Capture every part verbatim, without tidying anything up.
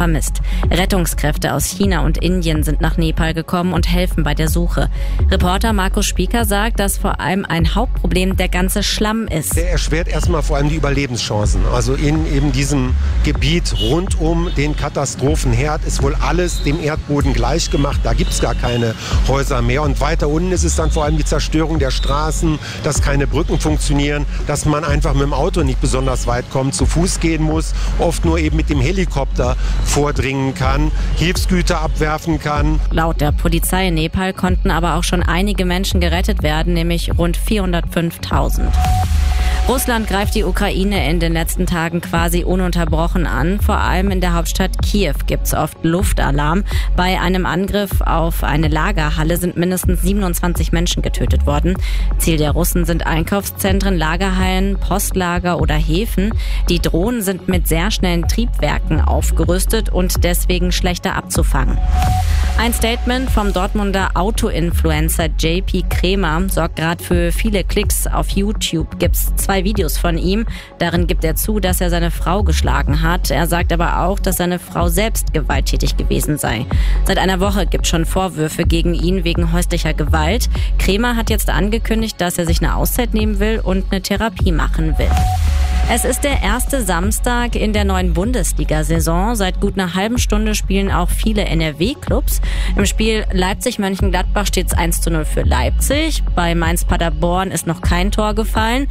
vermisst. Rettungskräfte aus China und Indien sind nach Nepal gekommen und helfen bei der Suche. Reporter Markus Spieker sagt, dass vor allem ein Hauptproblem der ganze Schlamm ist. Der erschwert erstmal vor allem die Überlebenschancen. Also in eben diesem Gebiet rund um den Katastrophenherd ist wohl alles dem Erdboden gleich gemacht. Da gibt es gar keine Häuser mehr. Und weiter unten ist es dann vor allem die Zerstörung der Straßen, dass keine Brücken funktionieren, dass man einfach mit dem Auto nicht besonders weit kommt, zu Fuß gehen muss, oft nur eben mit dem Helikopter vordringen kann, Hilfsgüter abwerfen kann. Laut der Polizei in Nepal konnten aber auch schon einige Menschen gerettet werden, nämlich rund vierhundertfünftausend. Russland greift die Ukraine in den letzten Tagen quasi ununterbrochen an. Vor allem in der Hauptstadt Kiew gibt's oft Luftalarm. Bei einem Angriff auf eine Lagerhalle sind mindestens siebenundzwanzig Menschen getötet worden. Ziel der Russen sind Einkaufszentren, Lagerhallen, Postlager oder Häfen. Die Drohnen sind mit sehr schnellen Triebwerken aufgerüstet und deswegen schlechter abzufangen. Ein Statement vom Dortmunder Auto-Influencer J P Krämer sorgt gerade für viele Klicks. Auf YouTube gibt's zwei Videos von ihm. Darin gibt er zu, dass er seine Frau geschlagen hat. Er sagt aber auch, dass seine Frau selbst gewalttätig gewesen sei. Seit einer Woche gibt es schon Vorwürfe gegen ihn wegen häuslicher Gewalt. Krämer hat jetzt angekündigt, dass er sich eine Auszeit nehmen will und eine Therapie machen will. Es ist der erste Samstag in der neuen Bundesliga-Saison. Seit gut einer halben Stunde spielen auch viele N R W-Clubs. Im Spiel Leipzig-Mönchengladbach steht es eins zu null für Leipzig. Bei Mainz-Paderborn ist noch kein Tor gefallen.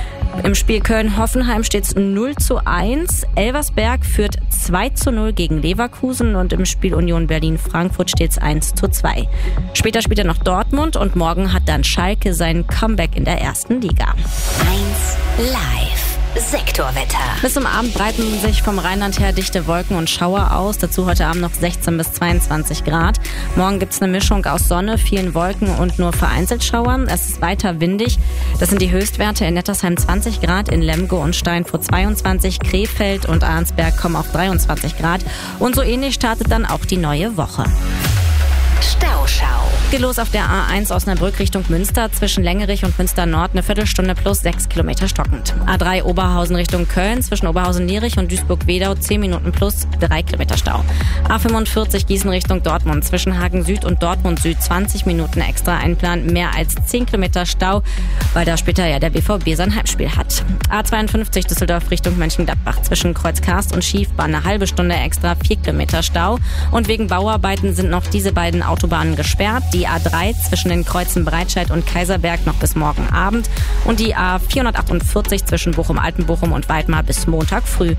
Im Spiel Köln-Hoffenheim steht es null zu eins. Elversberg führt zwei zu null gegen Leverkusen und im Spiel Union Berlin-Frankfurt steht es eins zu zwei. Später spielt er noch Dortmund und morgen hat dann Schalke sein Comeback in der ersten Liga. eins live. Sektorwetter. Bis zum Abend breiten sich vom Rheinland her dichte Wolken und Schauer aus. Dazu heute Abend noch sechzehn bis zweiundzwanzig Grad. Morgen gibt es eine Mischung aus Sonne, vielen Wolken und nur vereinzelt Schauern. Es ist weiter windig. Das sind die Höchstwerte in Nettersheim zwanzig Grad, in Lemgo und Steinfurt zweiundzwanzig, Krefeld und Arnsberg kommen auf dreiundzwanzig Grad. Und so ähnlich startet dann auch die neue Woche. Stauschau. Geht los auf der A eins Osnabrück Richtung Münster, zwischen Längerich und Münster Nord eine Viertelstunde plus sechs Kilometer stockend. A drei Oberhausen Richtung Köln, zwischen Oberhausen-Lierich und Duisburg-Wedau zehn Minuten plus drei Kilometer Stau. A fünfundvierzig Gießen Richtung Dortmund, zwischen Hagen Süd und Dortmund Süd zwanzig Minuten extra Einplan, mehr als zehn Kilometer Stau, weil da später ja der B V B sein Heimspiel hat. A zweiundfünfzig Düsseldorf Richtung Mönchengladbach, zwischen Kreuzkarst und Schiefbahn eine halbe Stunde extra, vier Kilometer Stau. Und wegen Bauarbeiten sind noch diese beiden Autobahnen gesperrt. Die A drei zwischen den Kreuzen Breitscheid und Kaiserberg noch bis morgen Abend und die A vierhundertachtundvierzig zwischen Bochum-Altenbochum und Weidmar bis Montag früh.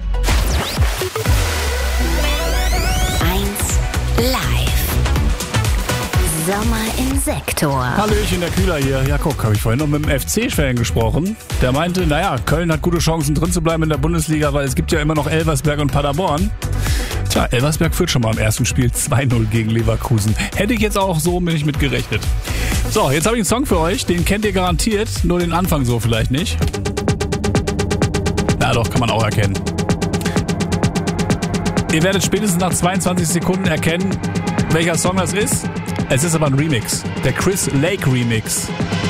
eins live. Sommer im Sektor. Hallöchen, der Kühler hier. Ja, guck, habe ich vorhin noch mit dem F C-Fan gesprochen. Der meinte, naja, Köln hat gute Chancen drin zu bleiben in der Bundesliga, weil es gibt ja immer noch Elversberg und Paderborn. Tja, Elversberg führt schon mal im ersten Spiel zwei null gegen Leverkusen. Hätte ich jetzt auch so nicht mit gerechnet. So, jetzt habe ich einen Song für euch, den kennt ihr garantiert, nur den Anfang so vielleicht nicht. Na doch, kann man auch erkennen. Ihr werdet spätestens nach zweiundzwanzig Sekunden erkennen, welcher Song das ist. Es ist aber ein Remix, der Chris Lake Remix.